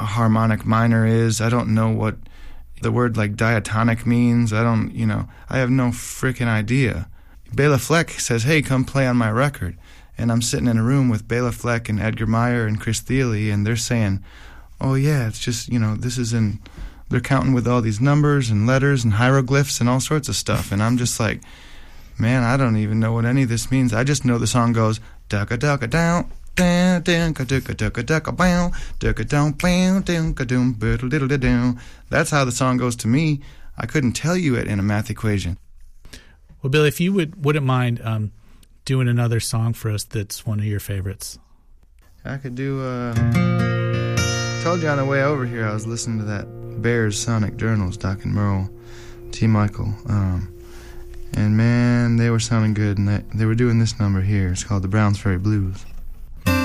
a harmonic minor is. I don't know what the word like diatonic means. I have no freaking idea. Bela Fleck says, hey, come play on my record. And I'm sitting in a room with Bela Fleck and Edgar Meyer and Chris Thile, and they're saying, oh yeah, it's just, this is in, they're counting with all these numbers and letters and hieroglyphs and all sorts of stuff. And I'm just like, man, I don't even know what any of this means. I just know the song goes, ducka-ducka-down, down, ducka-ducka-ducka-bow, ducka-down-bow, that's how the song goes to me. I couldn't tell you it in a math equation. Well, Billy, if you wouldn't mind doing another song for us that's one of your favorites. I could do, told you on the way over here I was listening to that Bears Sonic Journals, Doc and Merle, T. Michael, and man, they were sounding good, and they were doing this number here. It's called the Brownsferry Blues.